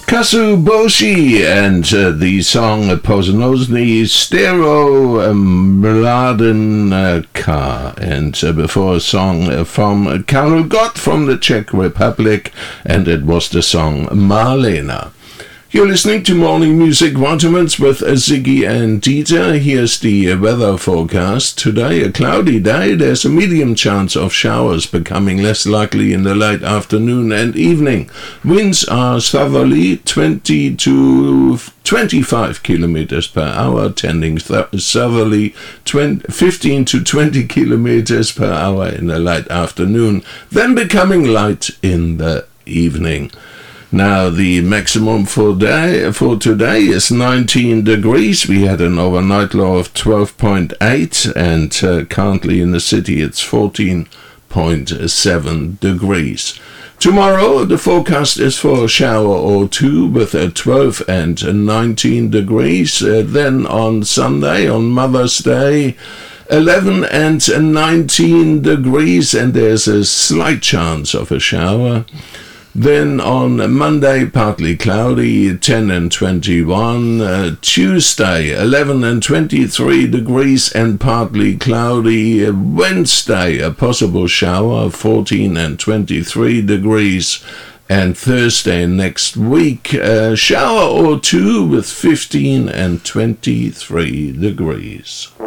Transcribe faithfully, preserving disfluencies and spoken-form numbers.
Kasuboshi and uh, the song Poznozny Stereo um, Mladen uh, Ka, and uh, before a song uh, from Karel Gott from the Czech Republic, and it was the song Marlena. You're listening to Morning Music Vitamins with Ziggy and Dieter. Here's the weather forecast. Today, a cloudy day. There's a medium chance of showers, becoming less likely in the late afternoon and evening. Winds are southerly, twenty to twenty-five kilometers per hour, tending th- southerly, twenty, fifteen to twenty kilometers per hour in the late afternoon, then becoming light in the evening. Now, the maximum for day for today is nineteen degrees. We had an overnight low of twelve point eight, and uh, currently in the city it's fourteen point seven degrees. Tomorrow, the forecast is for a shower or two with a twelve and nineteen degrees. Uh, then on Sunday, on Mother's Day, eleven and nineteen degrees, and there's a slight chance of a shower. Then on Monday, partly cloudy, ten and twenty-one. Uh, Tuesday, eleven and twenty-three degrees and partly cloudy. Uh, Wednesday, a possible shower, fourteen and twenty-three degrees. And Thursday next week, a shower or two with fifteen and twenty-three degrees.